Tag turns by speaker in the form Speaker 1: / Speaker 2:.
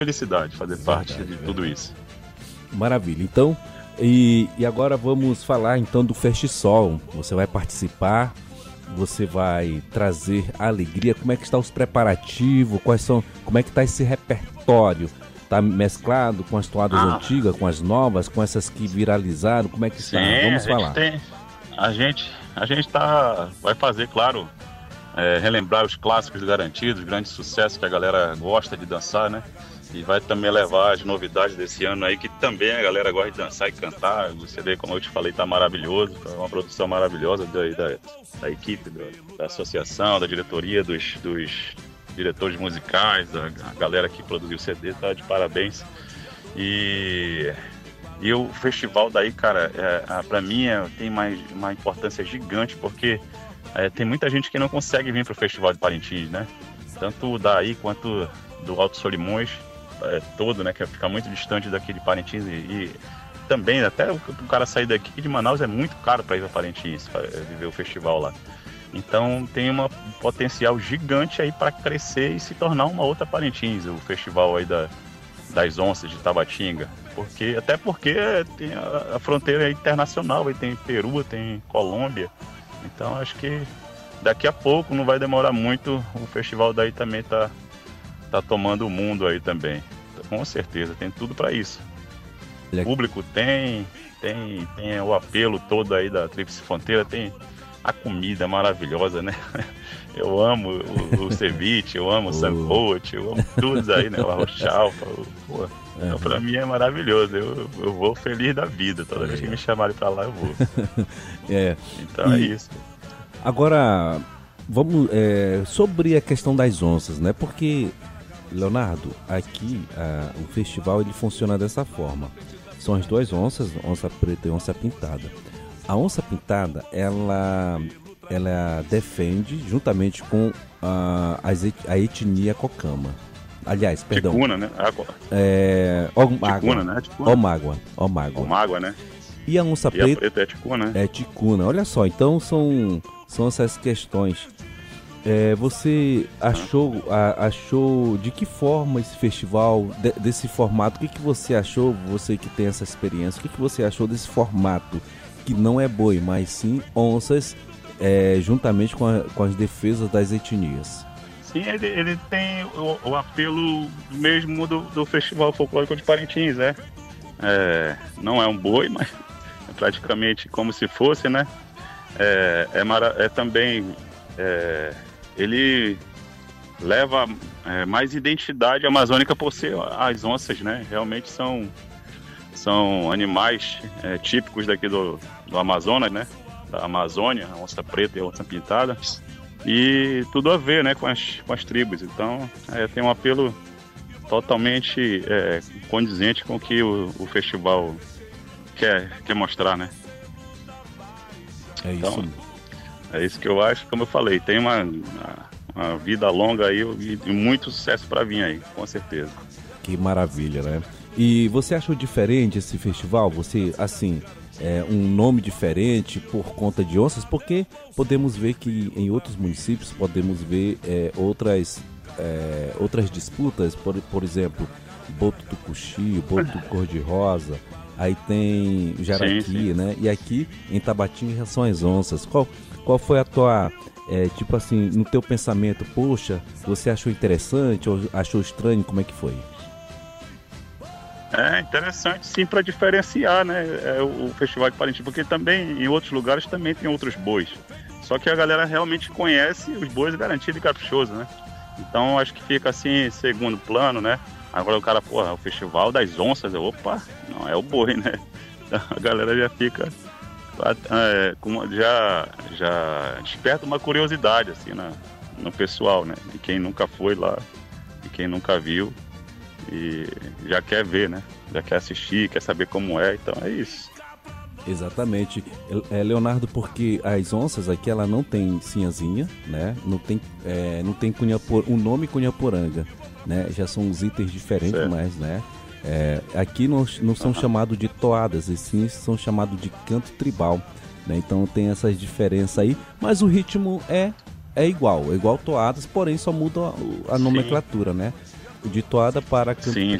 Speaker 1: felicidade fazer parte de tudo isso.
Speaker 2: Maravilha. Então, e agora vamos falar então do Festisol. Você vai participar, você vai trazer alegria. Como é que estão os preparativos? Como é que está esse repertório? Está mesclado com as toadas antigas, com as novas, com essas que viralizaram? Como é que está? Vamos falar.
Speaker 1: A gente vai fazer, claro, relembrar os clássicos garantidos, grandes sucessos que a galera gosta de dançar, né? E vai também levar as novidades desse ano aí, que também a galera gosta de dançar e cantar. Você vê, como eu te falei, tá maravilhoso. É uma produção maravilhosa da equipe, da associação, da diretoria, dos diretores musicais, a galera que produziu o CD, tá de parabéns. E o festival daí, cara, pra mim tem uma importância gigante, porque tem muita gente que não consegue vir pro Festival de Parintins, né? Tanto daí quanto do Alto Solimões, todo, né? Que fica muito distante daqui de Parintins e também, até o cara sair daqui de Manaus é muito caro para ir para Parintins, pra viver o festival lá. Então tem um potencial gigante aí para crescer e se tornar uma outra Parintins, o festival aí das onças de Tabatinga. Até porque tem a fronteira internacional, aí tem Peru, tem Colômbia. Então acho que daqui a pouco, não vai demorar muito, o festival daí também tá tomando o mundo aí também. Com certeza, tem tudo para isso. O público tem o apelo todo aí da Tríplice Fronteira, tem a comida maravilhosa, né? Eu amo o ceviche, eu amo o sancoche, eu amo tudo aí, né? O arroz chalpa, então, pra mim é maravilhoso, eu vou feliz da vida, toda vez que me chamarem pra lá eu vou. Então é isso.
Speaker 2: Agora, vamos sobre a questão das onças, né? Porque, Leonardo, aqui o festival ele funciona dessa forma. São as duas onças, onça preta e onça pintada. A onça pintada, ela defende, juntamente com a etnia Cocama. Aliás, perdão.
Speaker 1: Ticuna, né?
Speaker 2: Omágua,
Speaker 1: né?
Speaker 2: Omágua,
Speaker 1: né?
Speaker 2: E a onça preta,
Speaker 1: a preta é ticuna, né?
Speaker 2: É ticuna. Olha só, então são essas questões. Você achou de que forma esse festival, desse formato? O que você achou, você que tem essa experiência, o que você achou desse formato? Que não é boi, mas sim onças, juntamente com as defesas das etnias.
Speaker 1: Sim, ele tem o apelo mesmo do Festival Folclórico de Parintins, né? Não é um boi, mas é praticamente como se fosse, né? Também ele leva mais identidade amazônica por ser as onças, né? Realmente são animais típicos daqui do Amazonas, né? Da Amazônia, a onça preta e a onça pintada. E tudo a ver, né, com as tribos. Então, tem um apelo totalmente condizente com o que o festival quer mostrar, né?
Speaker 2: Então,
Speaker 1: é isso que eu acho. Como eu falei, tem uma vida longa aí e muito sucesso para vir aí, com certeza.
Speaker 2: Que maravilha, né? E você achou diferente esse festival? Você, assim, um nome diferente por conta de onças? Porque podemos ver que em outros municípios podemos ver outras disputas, por exemplo, Boto Tucuxi, Boto Cor-de-Rosa, aí tem Jaraqui, sim. Né? E aqui em Tabatinga são as onças. Qual foi a tua, tipo assim, no teu pensamento, poxa, você achou interessante ou achou estranho, como é que foi?
Speaker 1: É interessante, sim, para diferenciar, né, o Festival de Parintins, porque também em outros lugares também tem outros bois. Só que a galera realmente conhece os bois garantidos e caprichoso, né? Então acho que fica assim em segundo plano, né? Agora o cara, o Festival das Onças, opa, não é o boi, né? Então, a galera já fica, já desperta uma curiosidade assim no pessoal, né? De quem nunca foi lá, de quem nunca viu. E já quer ver, né? Já quer assistir, quer saber como é, então é isso.
Speaker 2: Exatamente, Leonardo, porque as onças aqui, ela não tem sinhazinha, né? Não tem o nome Cunhaporanga, né? Já são os itens diferentes, certo. Mas, né? Aqui não são chamados de toadas, e sim são chamados de canto tribal, né? Então tem essas diferenças aí, mas o ritmo é igual toadas, porém só muda a nomenclatura, né? de toada para
Speaker 1: Sim,